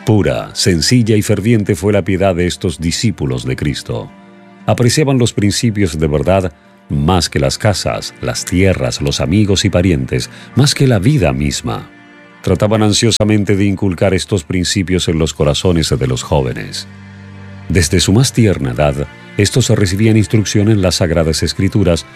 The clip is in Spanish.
Pura, sencilla y ferviente fue la piedad de estos discípulos de Cristo. Apreciaban los principios de verdad más que las casas, las tierras, los amigos y parientes, más que la vida misma. Trataban ansiosamente de inculcar estos principios en los corazones de los jóvenes. Desde su más tierna edad, estos recibían instrucción en las Sagradas Escrituras